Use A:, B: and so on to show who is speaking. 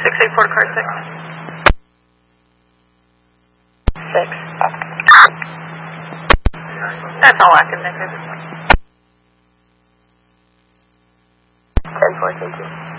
A: 684 to car 6. 6. That's all active, Nick.
B: 10-4, thank you.